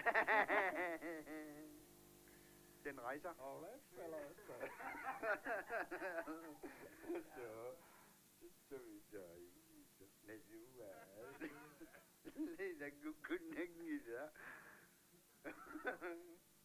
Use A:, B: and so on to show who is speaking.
A: Den rejser.
B: All right, fellas. Så vi tager i. Lad nu være.
A: Lad da kunne knække i det.